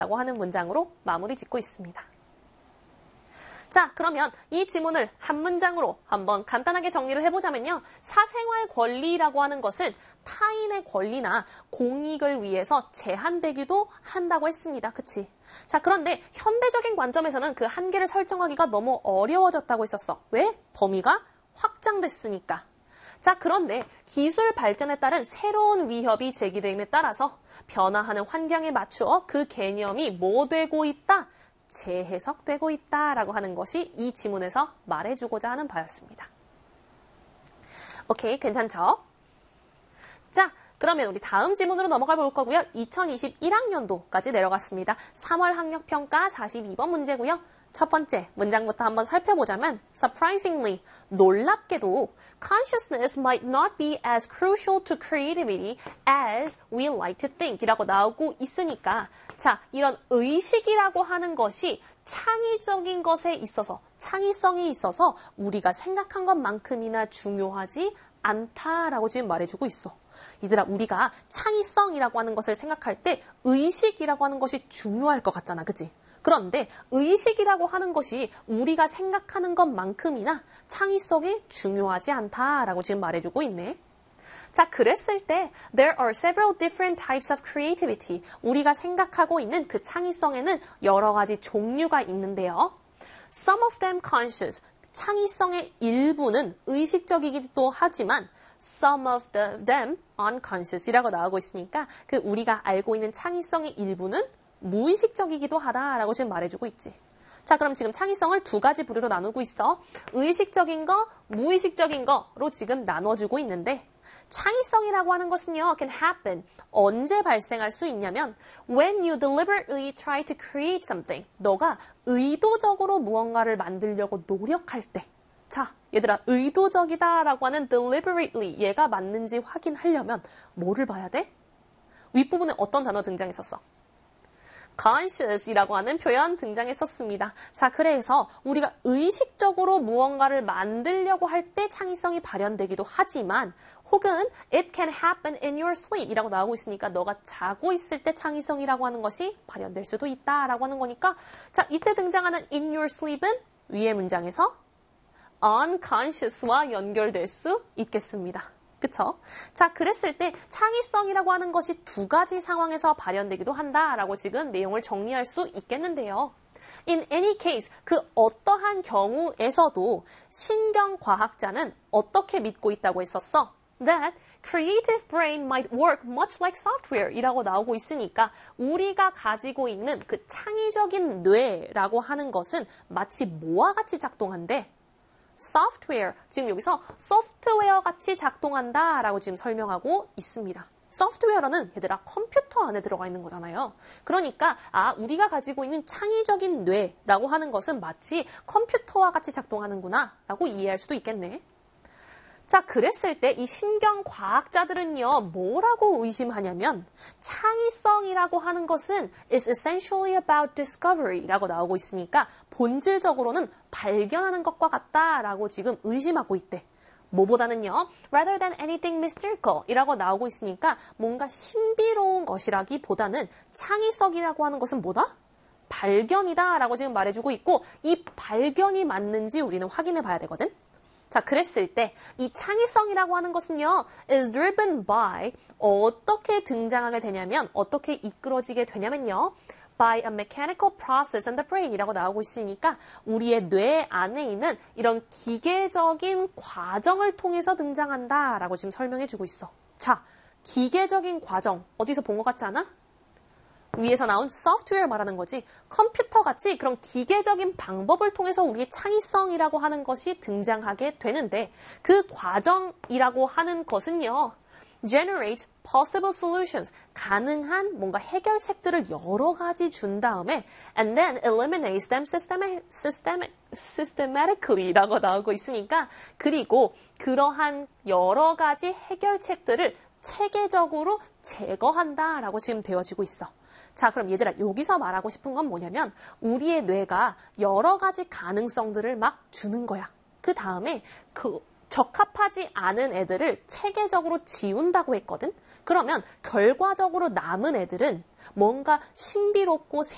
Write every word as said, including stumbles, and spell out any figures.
라고 하는 문장으로 마무리 짓고 있습니다. 자, 그러면 이 지문을 한 문장으로 한번 간단하게 정리를 해보자면요. 사생활 권리라고 하는 것은 타인의 권리나 공익을 위해서 제한되기도 한다고 했습니다. 그치? 자, 그런데 현대적인 관점에서는 그 한계를 설정하기가 너무 어려워졌다고 했었어. 왜? 범위가 확장됐으니까. 자, 그런데 기술 발전에 따른 새로운 위협이 제기됨에 따라서 변화하는 환경에 맞추어 그 개념이 뭐 되고 있다? 재해석되고 있다라고 하는 것이 이 지문에서 말해주고자 하는 바였습니다. 오케이, 괜찮죠? 자, 그러면 우리 다음 지문으로 넘어가 볼 거고요. 이천이십일 학년도까지 내려갔습니다. 삼월 학력평가 사십이 번 문제고요. 첫 번째 문장부터 한번 살펴보자면 surprisingly, 놀랍게도 consciousness might not be as crucial to creativity as we like to think 이라고 나오고 있으니까 자, 이런 의식이라고 하는 것이 창의적인 것에 있어서 창의성이 있어서 우리가 생각한 것만큼이나 중요하지 않다라고 지금 말해주고 있어. 얘들아, 우리가 창의성이라고 하는 것을 생각할 때 의식이라고 하는 것이 중요할 것 같잖아. 그치? 그런데 의식이라고 하는 것이 우리가 생각하는 것만큼이나 창의성이 중요하지 않다라고 지금 말해주고 있네. 자, 그랬을 때 there are several different types of creativity. 우리가 생각하고 있는 그 창의성에는 여러 가지 종류가 있는데요. Some of them conscious. 창의성의 일부는 의식적이기도 하지만 some of the, them unconscious이라고 나오고 있으니까 그 우리가 알고 있는 창의성의 일부는 무의식적이기도 하다라고 지금 말해주고 있지. 자, 그럼 지금 창의성을 두 가지 부류로 나누고 있어. 의식적인 거, 무의식적인 거로 지금 나눠주고 있는데 창의성이라고 하는 것은요, can happen. 언제 발생할 수 있냐면 when you deliberately try to create something. 너가 의도적으로 무언가를 만들려고 노력할 때. 자, 얘들아, 의도적이다라고 하는 deliberately 얘가 맞는지 확인하려면 뭐를 봐야 돼? 윗부분에 어떤 단어 등장했었어? conscious이라고 하는 표현 등장했었습니다. 자, 그래서 우리가 의식적으로 무언가를 만들려고 할 때 창의성이 발현되기도 하지만 혹은 it can happen in your sleep 이라고 나오고 있으니까 너가 자고 있을 때 창의성이라고 하는 것이 발현될 수도 있다라고 하는 거니까 자, 이때 등장하는 in your sleep은 위의 문장에서 unconscious와 연결될 수 있겠습니다. 그쵸? 자, 그랬을 때 창의성이라고 하는 것이 두 가지 상황에서 발현되기도 한다라고 지금 내용을 정리할 수 있겠는데요. In any case, 그 어떠한 경우에서도 신경과학자는 어떻게 믿고 있다고 했었어? That creative brain might work much like software 이라고 나오고 있으니까 우리가 가지고 있는 그 창의적인 뇌라고 하는 것은 마치 뭐와 같이 작동한대? software, 지금 여기서 소프트웨어 같이 작동한다라고 지금 설명하고 있습니다. 소프트웨어는 얘들아 컴퓨터 안에 들어가 있는 거잖아요. 그러니까 아 우리가 가지고 있는 창의적인 뇌라고 하는 것은 마치 컴퓨터와 같이 작동하는구나 라고 이해할 수도 있겠네. 자, 그랬을 때 이 신경과학자들은요, 뭐라고 의심하냐면 창의성이라고 하는 것은 is essentially about discovery 라고 나오고 있으니까 본질적으로는 발견하는 것과 같다라고 지금 의심하고 있대. 뭐보다는요, rather than anything mystical 이라고 나오고 있으니까 뭔가 신비로운 것이라기보다는 창의성이라고 하는 것은 뭐다? 발견이다 라고 지금 말해주고 있고 이 발견이 맞는지 우리는 확인해 봐야 되거든. 자, 그랬을 때 이 창의성이라고 하는 것은요, is driven by 어떻게 등장하게 되냐면 어떻게 이끌어지게 되냐면요, by a mechanical process in the brain 이라고 나오고 있으니까 우리의 뇌 안에 있는 이런 기계적인 과정을 통해서 등장한다라고 지금 설명해 주고 있어. 자, 기계적인 과정 어디서 본 것 같지 않아? 위에서 나온 소프트웨어 말하는 거지. 컴퓨터같이 그런 기계적인 방법을 통해서 우리의 창의성이라고 하는 것이 등장하게 되는데 그 과정이라고 하는 것은요. generate possible solutions. 가능한 뭔가 해결책들을 여러 가지 준 다음에 and then eliminates them systematic, systematic, systematically 라고 나오고 있으니까 그리고 그러한 여러 가지 해결책들을 체계적으로 제거한다라고 지금 되어지고 있어. 자, 그럼 얘들아 여기서 말하고 싶은 건 뭐냐면 우리의 뇌가 여러 가지 가능성들을 막 주는 거야. 그 다음에 그 적합하지 않은 애들을 체계적으로 지운다고 했거든. 그러면 결과적으로 남은 애들은 뭔가 신비롭고